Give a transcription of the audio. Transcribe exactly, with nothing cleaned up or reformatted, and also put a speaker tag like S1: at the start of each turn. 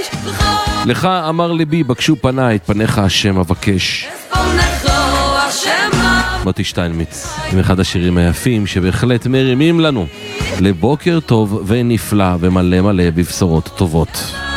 S1: לך אמר ליבי, בקשו פניי, את פניך השם אבקש. מוטי שטיינמיץ, עם אחד השירים היפים שבהחלט מרימים לנו לבוקר טוב ונפלא ומלא מלא בבשורות טובות.